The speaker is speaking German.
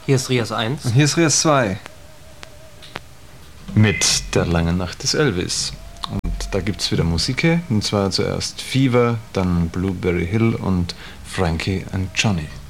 Hier ist Rias 1. Und hier ist Rias 2. Mit der langen Nacht des Elvis. Und da gibt es wieder Musik, und zwar zuerst Fever, dann Blueberry Hill und Frankie and Johnny.